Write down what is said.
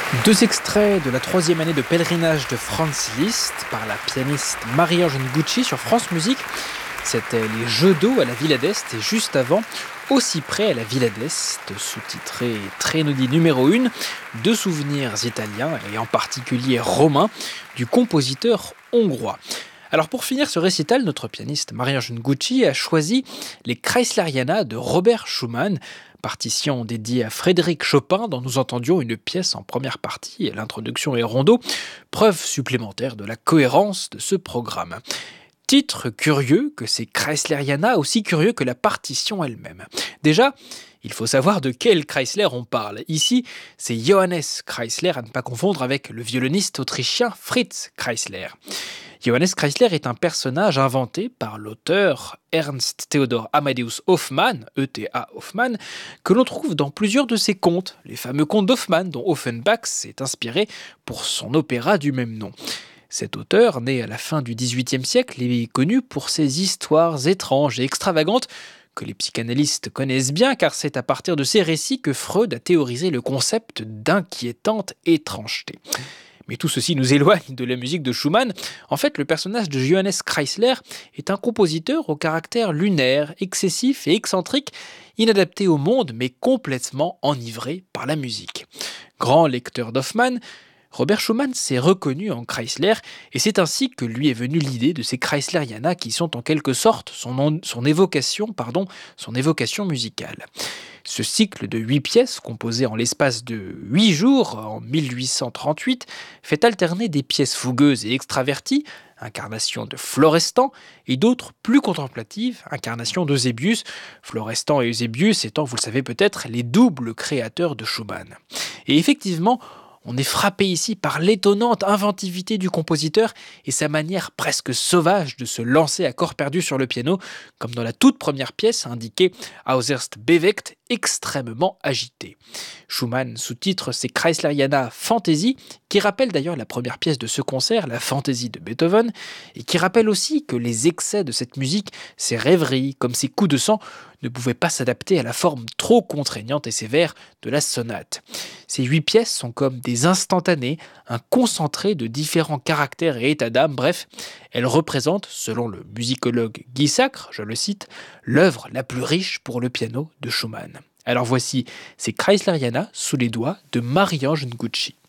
Deux extraits de la troisième année de pèlerinage de Franz Liszt par la pianiste Marie-Ange Ngucci sur France Musique. C'était Les Jeux d'eau à la Villa d'Est et juste avant, Aussi près à la Villa d'Est, sous-titré Trénodie numéro 1, de souvenirs italiens et en particulier romains du compositeur hongrois. Alors pour finir ce récital, notre pianiste Marie-Ange Ngucci a choisi les Kreisleriana de Robert Schumann, partition dédiée à Frédéric Chopin dont nous entendions une pièce en première partie et l'introduction est rondo, preuve supplémentaire de la cohérence de ce programme. Titre curieux que ces Kreisleriana, aussi curieux que la partition elle-même. Déjà, il faut savoir de quel Kreisler on parle. Ici, c'est Johannes Kreisler, à ne pas confondre avec le violoniste autrichien Fritz Kreisler. Johannes Kreisler est un personnage inventé par l'auteur Ernst Theodor Amadeus Hoffmann, E.T.A. Hoffmann, que l'on trouve dans plusieurs de ses contes, les fameux contes d'Hoffmann dont Offenbach s'est inspiré pour son opéra du même nom. Cet auteur, né à la fin du XVIIIe siècle, est connu pour ses histoires étranges et extravagantes que les psychanalystes connaissent bien car c'est à partir de ces récits que Freud a théorisé le concept d'inquiétante étrangeté. Mais tout ceci nous éloigne de la musique de Schumann. En fait, le personnage de Johannes Kreisler est un compositeur au caractère lunaire, excessif et excentrique, inadapté au monde mais complètement enivré par la musique. Grand lecteur d'Hoffmann, Robert Schumann s'est reconnu en Kreisler et c'est ainsi que lui est venue l'idée de ces Kreisleriana qui sont en quelque sorte son évocation musicale. Ce cycle de 8 pièces, composé en l'espace de 8 jours, en 1838, fait alterner des pièces fougueuses et extraverties, incarnation de Florestan, et d'autres plus contemplatives, incarnation d'Eusébius, Florestan et Eusébius étant, vous le savez peut-être, les doubles créateurs de Schumann. Et effectivement, on est frappé ici par l'étonnante inventivité du compositeur et sa manière presque sauvage de se lancer à corps perdu sur le piano, comme dans la toute première pièce indiquée Auserst bewegt, extrêmement agité. Schumann sous-titre ses Kreisleriana Fantasy, qui rappelle d'ailleurs la première pièce de ce concert, la Fantaisie de Beethoven, et qui rappelle aussi que les excès de cette musique, ses rêveries, comme ses coups de sang, ne pouvaient pas s'adapter à la forme trop contraignante et sévère de la sonate. Ces 8 pièces sont comme des instantanés, un concentré de différents caractères et états d'âme, bref, elles représentent, selon le musicologue Guy Sacre, je le cite, l'œuvre la plus riche pour le piano de Schumann. Alors voici ces Kreisleriana sous les doigts de Marie-Ange Ngucci.